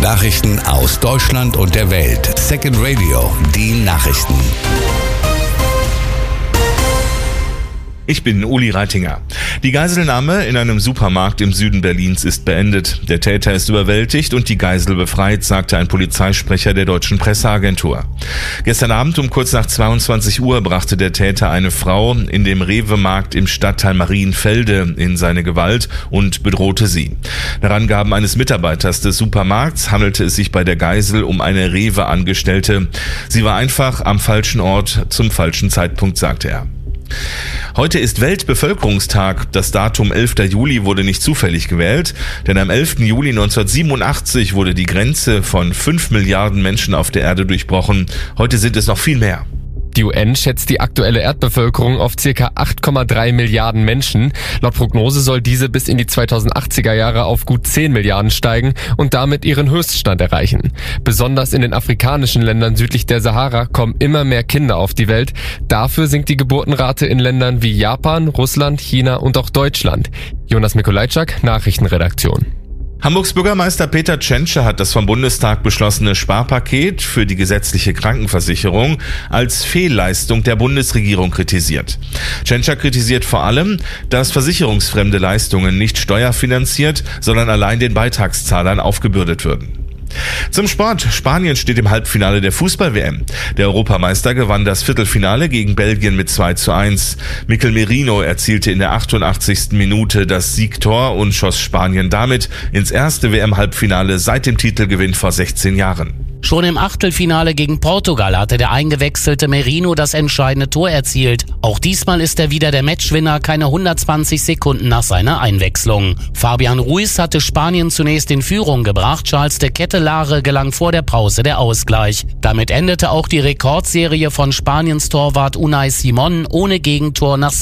Nachrichten aus Deutschland und der Welt. Second Radio, die Nachrichten. Ich bin Uli Reitinger. Die Geiselnahme in einem Supermarkt im Süden Berlins ist beendet. Der Täter ist überwältigt und die Geisel befreit, sagte ein Polizeisprecher der deutschen Presseagentur. Gestern Abend um kurz nach 22 Uhr brachte der Täter eine Frau in dem Rewe-Markt im Stadtteil Marienfelde in seine Gewalt und bedrohte sie. Nach Angaben eines Mitarbeiters des Supermarkts handelte es sich bei der Geisel um eine Rewe-Angestellte. Sie war einfach am falschen Ort zum falschen Zeitpunkt, sagte er. Heute ist Weltbevölkerungstag. Das Datum 11. Juli wurde nicht zufällig gewählt, denn am 11. Juli 1987 wurde die Grenze von 5 Milliarden Menschen auf der Erde durchbrochen. Heute sind es noch viel mehr. Die UN schätzt die aktuelle Erdbevölkerung auf ca. 8,3 Milliarden Menschen. Laut Prognose soll diese bis in die 2080er Jahre auf gut 10 Milliarden steigen und damit ihren Höchststand erreichen. Besonders in den afrikanischen Ländern südlich der Sahara kommen immer mehr Kinder auf die Welt. Dafür sinkt die Geburtenrate in Ländern wie Japan, Russland, China und auch Deutschland. Jonas Mikolajczak, Nachrichtenredaktion. Hamburgs Bürgermeister Peter Tschentscher hat das vom Bundestag beschlossene Sparpaket für die gesetzliche Krankenversicherung als Fehlleistung der Bundesregierung kritisiert. Tschentscher kritisiert vor allem, dass versicherungsfremde Leistungen nicht steuerfinanziert, sondern allein den Beitragszahlern aufgebürdet würden. Zum Sport. Spanien steht im Halbfinale der Fußball-WM. Der Europameister gewann das Viertelfinale gegen Belgien mit 2:1. Mikel Merino erzielte in der 88. Minute das Siegtor und schoss Spanien damit ins erste WM-Halbfinale seit dem Titelgewinn vor 16 Jahren. Schon im Achtelfinale gegen Portugal hatte der eingewechselte Merino das entscheidende Tor erzielt. Auch diesmal ist er wieder der Matchwinner, keine 120 Sekunden nach seiner Einwechslung. Fabian Ruiz hatte Spanien zunächst in Führung gebracht, Charles de Kettelare gelang vor der Pause der Ausgleich. Damit endete auch die Rekordserie von Spaniens Torwart Unai Simón ohne Gegentor nach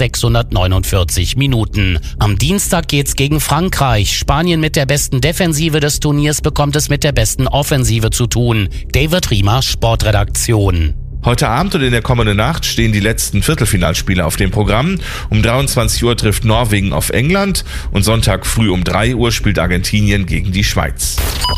649 Minuten. Am Dienstag geht's gegen Frankreich. Spanien mit der besten Defensive des Turniers bekommt es mit der besten Offensive zu tun. David Riemer, Sportredaktion. Heute Abend und in der kommenden Nacht stehen die letzten Viertelfinalspiele auf dem Programm. Um 23 Uhr trifft Norwegen auf England und Sonntag früh um 3 Uhr spielt Argentinien gegen die Schweiz.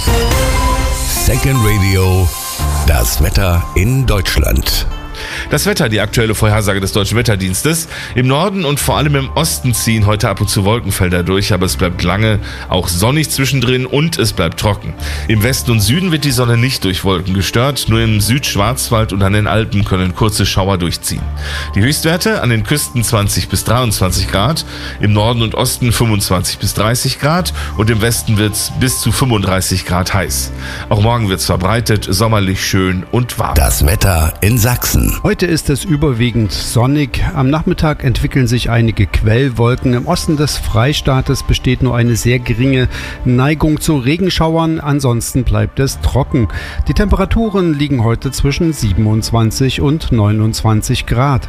Second Radio, das Wetter in Deutschland. Das Wetter, die aktuelle Vorhersage des Deutschen Wetterdienstes. Im Norden und vor allem im Osten ziehen heute ab und zu Wolkenfelder durch, aber es bleibt lange auch sonnig zwischendrin und es bleibt trocken. Im Westen und Süden wird die Sonne nicht durch Wolken gestört, nur im Südschwarzwald und an den Alpen können kurze Schauer durchziehen. Die Höchstwerte an den Küsten 20 bis 23 Grad, im Norden und Osten 25 bis 30 Grad und im Westen wird es bis zu 35 Grad heiß. Auch morgen wird es verbreitet, sommerlich schön und warm. Das Wetter in Sachsen. Heute ist es überwiegend sonnig. Am Nachmittag entwickeln sich einige Quellwolken. Im Osten des Freistaates besteht nur eine sehr geringe Neigung zu Regenschauern. Ansonsten bleibt es trocken. Die Temperaturen liegen heute zwischen 27 und 29 Grad.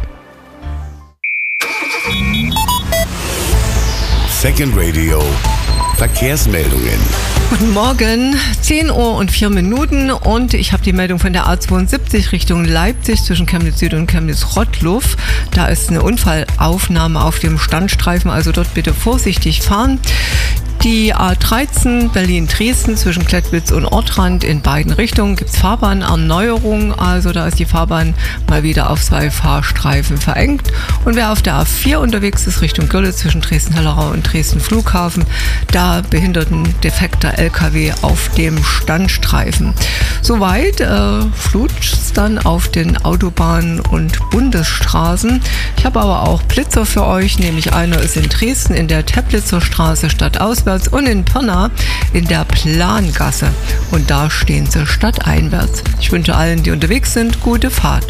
Second Radio, Verkehrsmeldungen. Guten Morgen, 10 Uhr und 4 Minuten und ich habe die Meldung von der A72 Richtung Leipzig zwischen Chemnitz Süd und Chemnitz Rottluf. Da ist eine Unfallaufnahme auf dem Standstreifen, also dort bitte vorsichtig fahren. Die A13 Berlin-Dresden zwischen Klettwitz und Ortrand in beiden Richtungen gibt es Fahrbahnerneuerung, also da ist die Fahrbahn mal wieder auf 2 Fahrstreifen verengt. Und wer auf der A4 unterwegs ist Richtung Görlitz zwischen Dresden-Hellerau und Dresden-Flughafen, da behindert ein defekter LKW auf dem Standstreifen. Soweit flutscht es dann auf den Autobahnen und Bundesstraßen. Ich habe aber auch Blitzer für euch, nämlich einer ist in Dresden in der Teplitzer Straße stadtauswärts und in Pirna in der Plangasse. Und da stehen sie stadteinwärts. Ich wünsche allen, die unterwegs sind, gute Fahrt.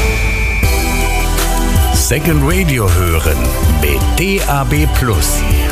Second Radio hören mit DAB+.